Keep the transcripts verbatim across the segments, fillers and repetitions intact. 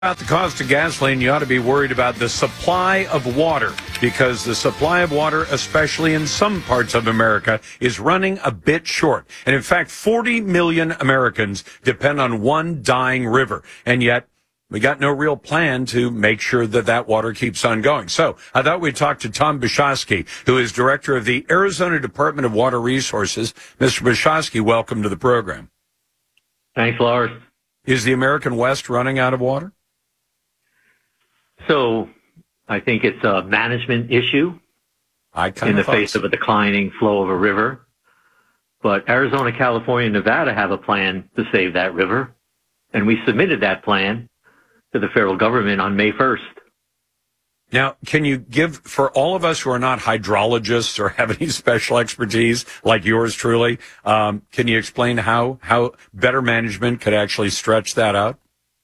About the cost of gasoline, you ought to be worried about the supply of water, because the supply of water, especially in some parts of America, is running a bit short. And in fact, forty million Americans depend on one dying river. And yet we got no real plan to make sure that that water keeps on going. So I thought we'd talk to Tom Bashosky, who is director of the Arizona Department of Water Resources. Mister Bashosky, welcome to the program. Thanks, Lars. Is the American West running out of water? So I think it's a management issue I kind in the of face so. of a declining flow of a river. But Arizona, California, and Nevada have a plan to save that river. And we submitted that plan to the federal government on May first. Now, can you give, for all of us who are not hydrologists or have any special expertise like yours truly, um, can you explain how, how better management could actually stretch that out?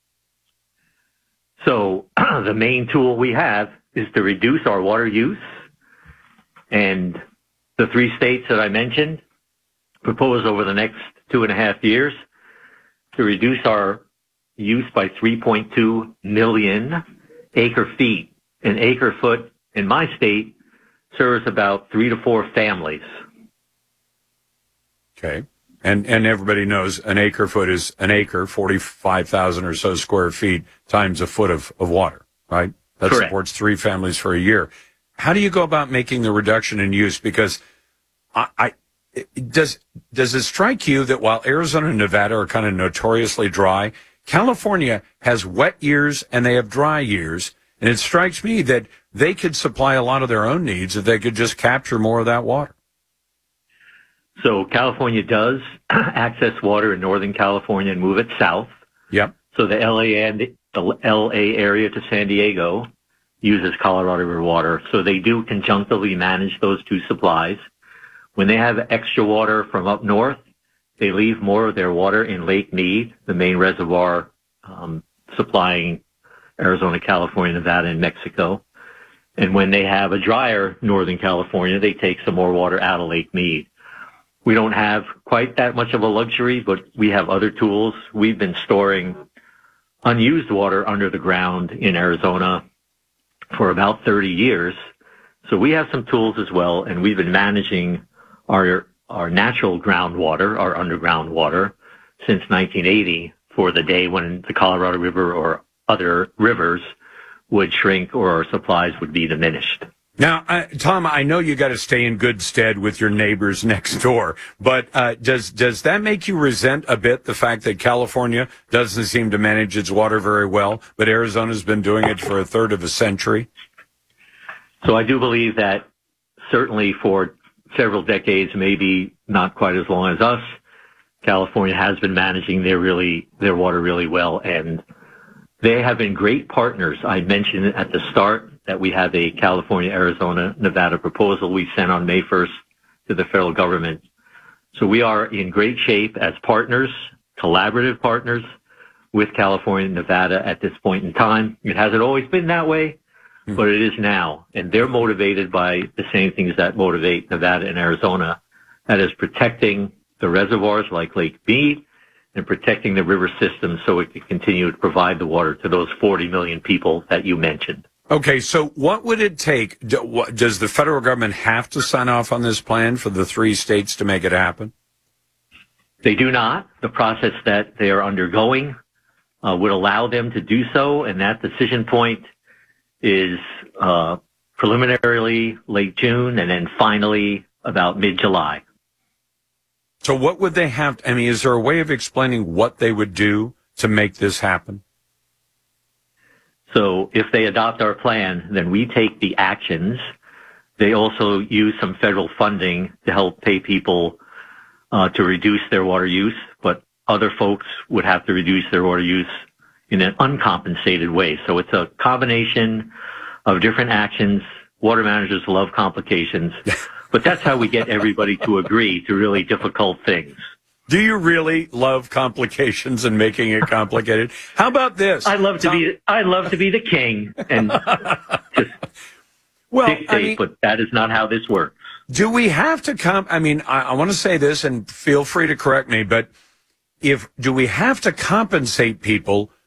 So the main tool we have is to reduce our water use. And the three states that I mentioned propose over the next two and a half years to reduce our use by three point two million acre feet. An acre foot in my state serves about three to four families. Okay. And and everybody knows an acre foot is an acre, forty-five thousand or so square feet times a foot of, of water, right? That Correct. Supports three families for a year. How do you go about making the reduction in use? Because I, I does does it strike you that while Arizona and Nevada are kind of notoriously dry, California has wet years and they have dry years, and it strikes me that they could supply a lot of their own needs if they could just capture more of that water. So California does access water in Northern California and move it south. Yep. So the L A and the L A area to San Diego uses Colorado River water. So they do conjunctively manage those two supplies. When they have extra water from up north, they leave more of their water in Lake Mead, the main reservoir um, supplying Arizona, California, Nevada, and Mexico. And when they have a drier Northern California, they take some more water out of Lake Mead. We don't have quite that much of a luxury, but we have other tools. We've been storing unused water under the ground in Arizona for about thirty years. So we have some tools as well, and we've been managing our our natural groundwater, our underground water, since nineteen eighty for the day when the Colorado River or other rivers would shrink or our supplies would be diminished. Now, uh, Tom, I know you got to stay in good stead with your neighbors next door, but uh, does does that make you resent a bit the fact that California doesn't seem to manage its water very well, but Arizona's been doing it for a third of a century? So I do believe that certainly for several decades, maybe not quite as long as us, California has been managing their really their water really well, and they have been great partners. I mentioned at the start that we have a California, Arizona, Nevada proposal we sent on May first to the federal government. So we are in great shape as partners, collaborative partners with California and Nevada at this point in time. It hasn't always been that way, mm-hmm. but it is now. And they're motivated by the same things that motivate Nevada and Arizona, that is protecting the reservoirs like Lake Mead and protecting the river system so it can continue to provide the water to those forty million people that you mentioned. Okay, so what would it take? Does the federal government have to sign off on this plan for the three states to make it happen? They do not. The process that they are undergoing uh, would allow them to do so, and that decision point is uh, preliminarily late June and then finally about mid-July. So what would they have? I mean, is there a way of explaining what they would do to make this happen? So if they adopt our plan, then we take the actions. They also use some federal funding to help pay people uh, to reduce their water use, but other folks would have to reduce their water use in an uncompensated way. So it's a combination of different actions. Water managers love complications, but that's how we get everybody to agree to really difficult things. Do you really love complications and making it complicated? How about this? I love to Tom? be I love to be the king and just well, dictate, I mean, but that is not how this works. Do we have to come? I mean, I, I want to say this, and feel free to correct me, but if do we have to compensate people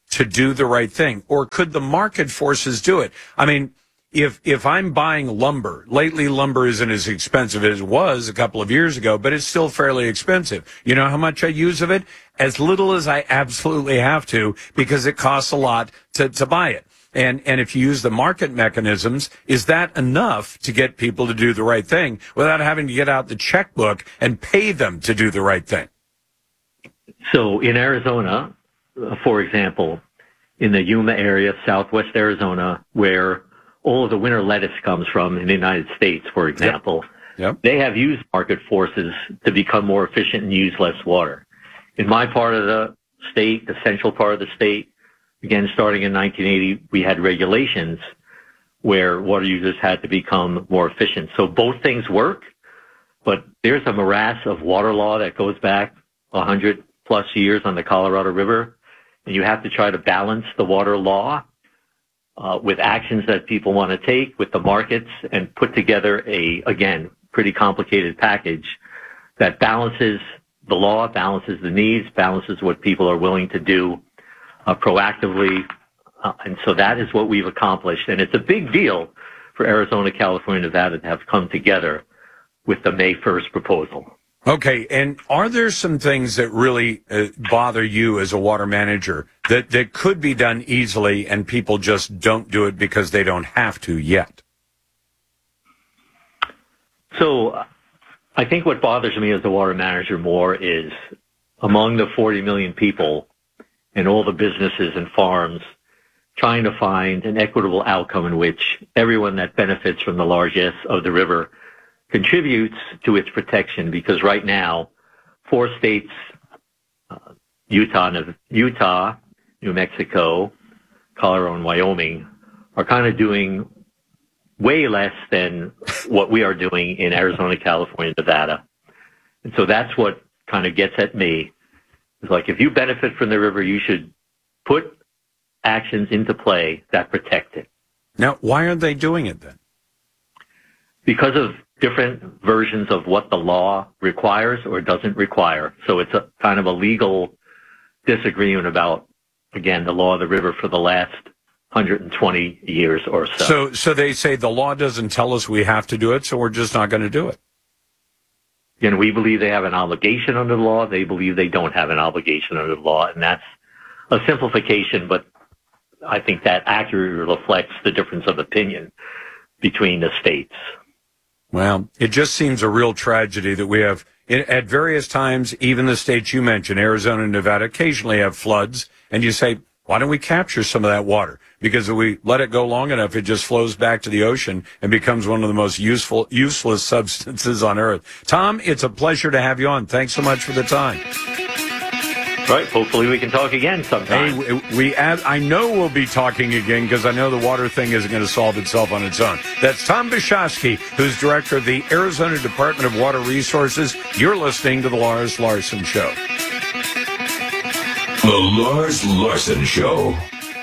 to do the right thing? Or could the market forces do it? I mean, if if I'm buying lumber, lately lumber isn't as expensive as it was a couple of years ago, but it's still fairly expensive. You know how much I use of it? As little as I absolutely have to, because it costs a lot to, to buy it. And and if you use the market mechanisms, is that enough to get people to do the right thing without having to get out the checkbook and pay them to do the right thing? So in Arizona, uh, for example, in the Yuma area, southwest Arizona, where all of the winter lettuce comes from in the United States, for example, yep. Yep. they have used market forces to become more efficient and use less water. In my part of the state, the central part of the state, again, starting in nineteen eighty, we had regulations where water users had to become more efficient. So both things work, but there's a morass of water law that goes back one hundred plus years on the Colorado River, and you have to try to balance the water law uh, with actions that people want to take with the markets and put together a, again, pretty complicated package that balances the law, balances the needs, balances what people are willing to do uh, proactively. Uh, and so that is what we've accomplished. And it's a big deal for Arizona, California, Nevada to have come together with the May first proposal. Okay, and are there some things that really uh, bother you as a water manager that, that could be done easily and people just don't do it because they don't have to yet? So I think what bothers me as a water manager more is among the forty million people and all the businesses and farms trying to find an equitable outcome in which everyone that benefits from the largesse of the river contributes to its protection, because right now, four states, uh, Utah, Utah, New Mexico, Colorado, and Wyoming, are kind of doing way less than what we are doing in Arizona, California, Nevada. And so that's what kind of gets at me. It's like, if you benefit from the river, you should put actions into play that protect it. Now, why aren't they doing it then? Because of different versions of what the law requires or doesn't require. So it's a kind of a legal disagreement about, again, the law of the river for the last one hundred twenty years or so. So, so they say the law doesn't tell us we have to do it, so we're just not going to do it. Again, we believe they have an obligation under the law. They believe they don't have an obligation under the law, and that's a simplification, but I think that accurately reflects the difference of opinion between the states. Well, it just seems a real tragedy that we have, at various times, even the states you mentioned, Arizona and Nevada, occasionally have floods, and you say, why don't we capture some of that water? Because if we let it go long enough, it just flows back to the ocean and becomes one of the most useful, useless substances on Earth. Tom, it's a pleasure to have you on. Thanks so much for the time. Right. Hopefully we can talk again sometime. Hey, we, we add, I know we'll be talking again because I know the water thing isn't going to solve itself on its own. That's Tom Bishofsky, who's director of the Arizona Department of Water Resources. You're listening to The Lars Larson Show. The Lars Larson Show.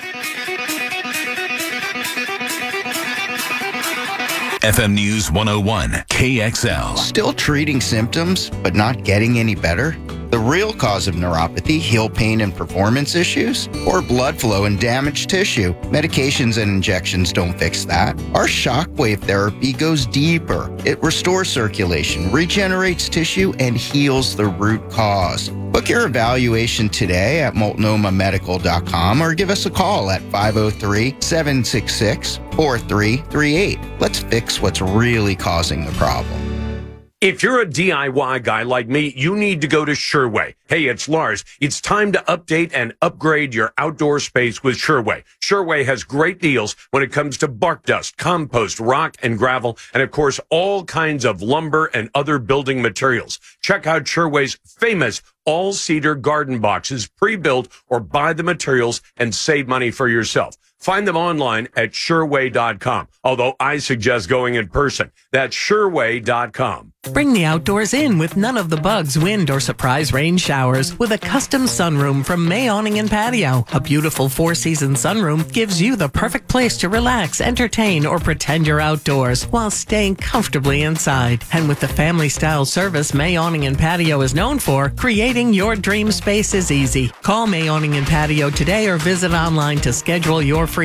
F M News one oh one, K X L. Still treating symptoms, but not getting any better? The real cause of neuropathy, heel pain and performance issues, or blood flow and damaged tissue. Medications and injections don't fix that. Our shockwave therapy goes deeper. It restores circulation, regenerates tissue, and heals the root cause. Book your evaluation today at multnomah medical dot com or give us a call at five oh three, seven six six, four three three eight. Let's fix what's really causing the problem. If you're a D I Y guy like me, you need to go to Sherway. Hey, it's Lars. It's time to update and upgrade your outdoor space with Sherway. Sherway has great deals when it comes to bark dust, compost, rock, and gravel, and of course, all kinds of lumber and other building materials. Check out Sherway's famous all-cedar garden boxes, pre-built, or buy the materials and save money for yourself. Find them online at Sherway dot com, although I suggest going in person. That's Sherway dot com. Bring the outdoors in with none of the bugs, wind, or surprise rain showers with a custom sunroom from May Awning and Patio. A beautiful four-season sunroom gives you the perfect place to relax, entertain, or pretend you're outdoors while staying comfortably inside. And with the family-style service May Awning and Patio is known for, creating your dream space is easy. Call May Awning and Patio today or visit online to schedule your